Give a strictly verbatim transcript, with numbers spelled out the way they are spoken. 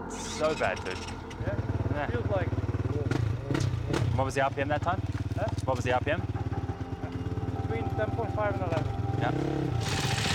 So bad, dude. Yeah? Yeah. Feels like What was the R P M that time? Huh? What was the R P M? between ten point five and eleven. Yeah.